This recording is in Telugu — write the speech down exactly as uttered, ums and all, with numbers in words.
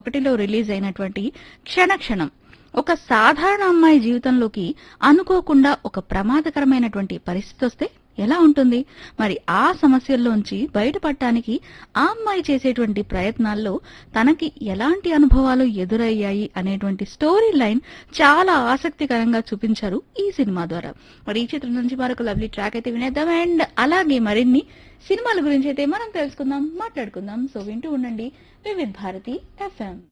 ఒకటిలో రిలీజ్ అయినటువంటి క్షణ క్షణం. ఒక సాధారణ అమ్మాయి జీవితంలోకి అనుకోకుండా ఒక ప్రమాదకరమైనటువంటి పరిస్థితి వస్తే ఎలా ఉంటుంది? మరి ఆ సమస్యల్లోంచి బయటపడటానికి ఆ అమ్మాయి చేసేటువంటి ప్రయత్నాల్లో తనకి ఎలాంటి అనుభవాలు ఎదురయ్యాయి అనేటువంటి స్టోరీ లైన్ చాలా ఆసక్తికరంగా చూపించారు ఈ సినిమా ద్వారా. మరి ఈ చిత్రం నుంచి మరొక లవ్లీ ట్రాక్ అయితే వినేద్దాం, అండ్ అలాగే మరిన్ని సినిమాల గురించి అయితే మనం తెలుసుకుందాం, మాట్లాడుకుందాం. సో వింటూ ఉండండి వివిధ్ భారతి ఎఫ్ఎం.